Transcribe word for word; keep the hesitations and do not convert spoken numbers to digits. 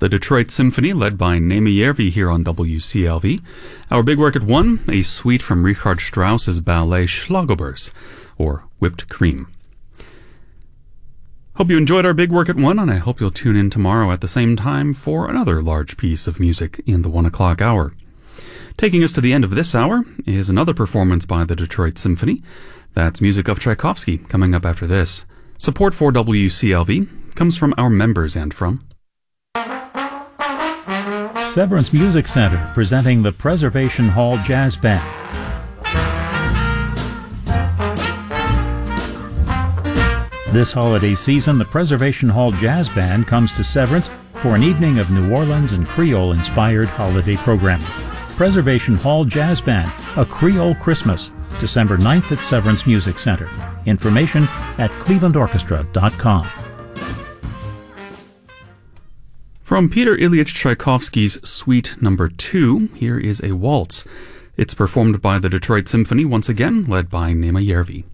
the Detroit Symphony, led by Naima Järvi here on W C L V. Our big work at one, a suite from Richard Strauss's ballet Schlagobers, or Whipped Cream. Hope you enjoyed our big work at one, and I hope you'll tune in tomorrow at the same time for another large piece of music in the one o'clock hour. Taking us to the end of this hour is another performance by the Detroit Symphony. That's music of Tchaikovsky coming up after this. Support for W C L V comes from our members and from Severance Music Center, presenting the Preservation Hall Jazz Band. This holiday season, the Preservation Hall Jazz Band comes to Severance for an evening of New Orleans and Creole-inspired holiday programming. Preservation Hall Jazz Band, A Creole Christmas, December ninth at Severance Music Center. Information at cleveland orchestra dot com. From Peter Ilyich Tchaikovsky's Suite Number two, here is a waltz. It's performed by the Detroit Symphony, once again led by Naima Järvi.